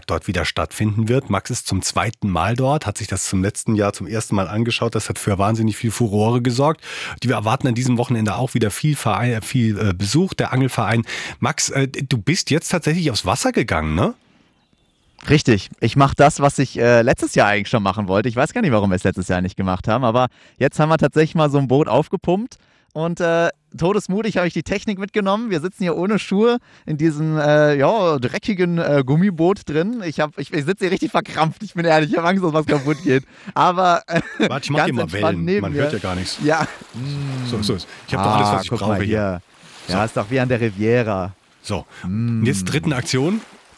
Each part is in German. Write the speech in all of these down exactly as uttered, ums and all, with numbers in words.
Feuerwerk dort wieder stattfinden wird. Max ist zum zweiten Mal dort, hat sich das zum letzten Jahr zum ersten Mal angeschaut. Das hat für wahnsinnig viel Furore gesorgt. Wir erwarten an diesem Wochenende auch wieder viel, Verein, viel äh, Besuch, der Angelverein. Max, äh, du bist jetzt tatsächlich aufs Wasser gegangen, ne? Richtig. Ich mache das, was ich äh, letztes Jahr eigentlich schon machen wollte. Ich weiß gar nicht, warum wir es letztes Jahr nicht gemacht haben, aber jetzt haben wir tatsächlich mal so ein Boot aufgepumpt und äh, todesmutig habe ich die Technik mitgenommen. Wir sitzen hier ohne Schuhe in diesem äh, ja, dreckigen äh, Gummiboot drin. Ich, hab, ich, ich sitze hier richtig verkrampft, ich bin ehrlich, ich habe Angst, dass was kaputt geht. Aber äh, warte, ich mach dir mal Wellen, man mir. hört ja gar nichts. Ja. So, so ist. Ich habe ah, doch alles, was ich guck brauche mal hier. hier. Ja, So. ist doch wie an der Riviera. So, Mm. und jetzt dritten Aktion.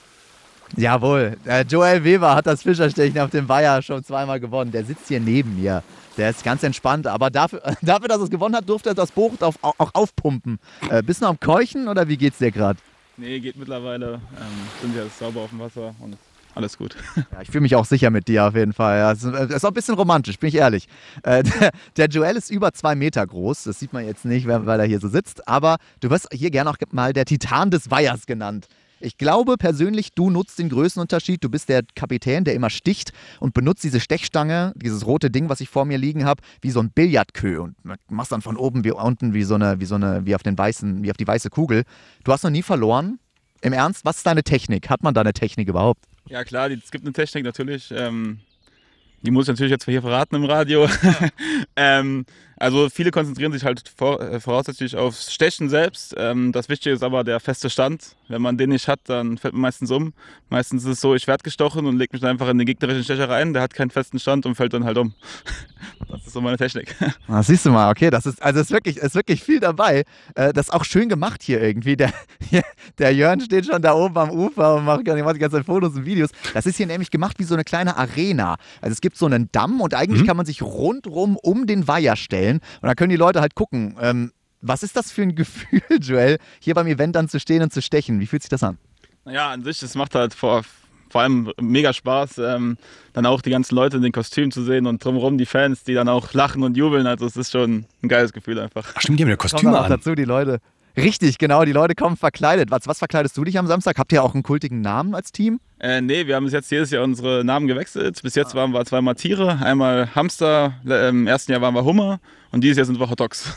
Jawohl, äh, Joel Weber hat das Fischerstechen auf dem Weiher schon zweimal gewonnen. Der sitzt hier neben mir. Der ist ganz entspannt, aber dafür, dafür dass er es gewonnen hat, durfte er das Boot auf, auch, auch aufpumpen. Äh, bist du noch am Keuchen oder wie geht's dir gerade? Nee, geht mittlerweile. Ähm, sind ja sauber auf dem Wasser und alles gut. Ja, ich fühle mich auch sicher mit dir auf jeden Fall. Ja, es ist auch ein bisschen romantisch, bin ich ehrlich. Äh, der, der Joel ist über zwei Meter groß. Das sieht man jetzt nicht, weil er hier so sitzt. Aber du wirst hier gerne auch mal der Titan des Weihers genannt. Ich glaube persönlich, du nutzt den Größenunterschied. Du bist der Kapitän, der immer sticht und benutzt diese Stechstange, dieses rote Ding, was ich vor mir liegen habe, wie so ein Billardkö und machst dann von oben wie unten wie so eine, wie so eine, wie auf den weißen, wie auf die weiße Kugel. Du hast noch nie verloren. Im Ernst, was ist deine Technik? Hat man da eine Technik überhaupt? Ja klar, es gibt eine Technik natürlich. Ähm, die muss ich natürlich jetzt hier verraten im Radio. ähm, also viele konzentrieren sich halt vor, äh, voraussetzlich aufs Stechen selbst. Ähm, das Wichtige ist aber der feste Stand. Wenn man den nicht hat, dann fällt man meistens um. Meistens ist es so, ich werde gestochen und lege mich dann einfach in den gegnerischen Stecher rein. Der hat keinen festen Stand und fällt dann halt um. Das ist so meine Technik. Das siehst du mal, okay, das ist, also ist wirklich, ist wirklich viel dabei. Äh, das ist auch schön gemacht hier irgendwie. Der, der Jörn steht schon da oben am Ufer und macht, macht die ganze Zeit Fotos und Videos. Das ist hier nämlich gemacht wie so eine kleine Arena. Also es gibt so einen Damm und eigentlich mhm. kann man sich rundrum um den Weiher stellen und dann können die Leute halt gucken. Ähm, was ist das für ein Gefühl, Joel, hier beim Event dann zu stehen und zu stechen? Wie fühlt sich das an? Naja, an sich, es macht halt vor, vor allem mega Spaß, ähm, dann auch die ganzen Leute in den Kostümen zu sehen und drumherum die Fans, die dann auch lachen und jubeln. Also es ist schon ein geiles Gefühl einfach. Ach stimmt, die haben ja Kostüme Kommt dann auch an. dazu, die Leute. Richtig, genau, die Leute kommen verkleidet. Was, was verkleidest du dich am Samstag? Habt ihr auch einen kultigen Namen als Team? Äh, nee, wir haben jetzt jedes Jahr unsere Namen gewechselt. Bis jetzt waren wir zweimal Tiere, einmal Hamster, im ersten Jahr waren wir Hummer und dieses Jahr sind wir Hot Dogs.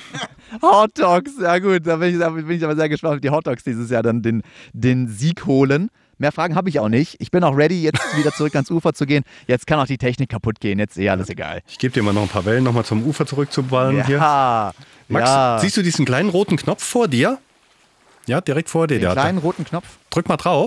Hot Dogs, ja gut, da bin ich, da bin ich aber sehr gespannt, ob die Hot Dogs dieses Jahr dann den, den Sieg holen. Mehr Fragen habe ich auch nicht. Ich bin auch ready, jetzt wieder zurück ans Ufer zu gehen. Jetzt kann auch die Technik kaputt gehen, jetzt ist eh alles egal. Ich gebe dir mal noch ein paar Wellen, nochmal zum Ufer zurückzuballen ja, hier. Max, ja. siehst du diesen kleinen roten Knopf vor dir? Ja, direkt vor dir. Den der kleinen hat, roten Knopf? Drück mal drauf.